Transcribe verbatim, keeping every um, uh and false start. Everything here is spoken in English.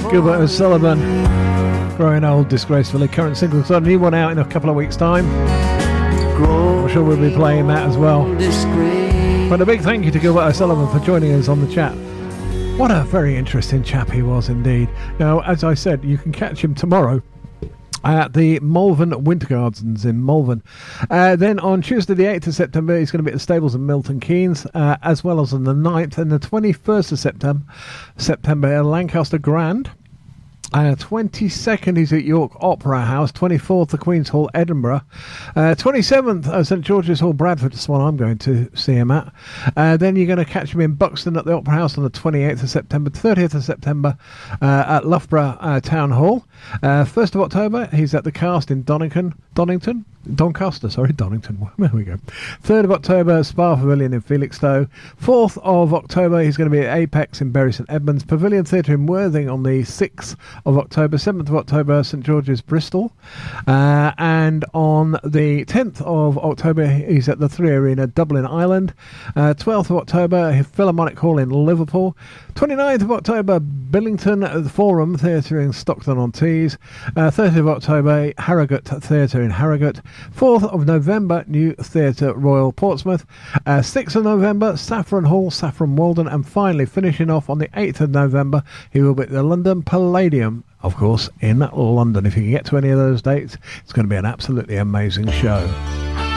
Gilbert O'Sullivan, growing old disgracefully. Current single, got a new one out in a couple of weeks' time. I'm sure we'll be playing that as well. But a big thank you to Gilbert O'Sullivan for joining us on the chat. What a very interesting chap he was indeed. Now, as I said, you can catch him tomorrow at the Malvern Winter Gardens in Malvern. Uh, then on Tuesday the eighth of September, he's going to be at the Stables in Milton Keynes, uh, as well as on the ninth and the twenty-first of September, September at Lancaster Grand. Uh, twenty-second he's at York Opera House, twenty-fourth the Queen's Hall Edinburgh, uh, twenty-seventh uh, St George's Hall Bradford, that's the one I'm going to see him at. Uh, then you're going to catch him in Buxton at the Opera House on the twenty-eighth of September, thirtieth of September uh, at Loughborough uh, Town Hall. Uh, first of October he's at the Cast in Donington, Donington? Doncaster, sorry, Donington. There we go. third of October, Spa Pavilion in Felixstowe. fourth of October, he's going to be at Apex in Bury St Edmunds. Pavilion Theatre in Worthing on the sixth of October. seventh of October, St George's, Bristol. Uh, and on the tenth of October, he's at the Three Arena, Dublin, Ireland. Uh, twelfth of October, Philharmonic Hall in Liverpool. twenty-ninth of October, Billington at the Forum Theatre in Stockton-on-Tees. Uh, thirtieth of October, Harrogate Theatre in Harrogate. fourth of November, New Theatre Royal Portsmouth. Uh, sixth of November, Saffron Hall, Saffron Walden. And finally, finishing off on the eighth of November, he will be at the London Palladium, of course, in London. If you can get to any of those dates, it's going to be an absolutely amazing show.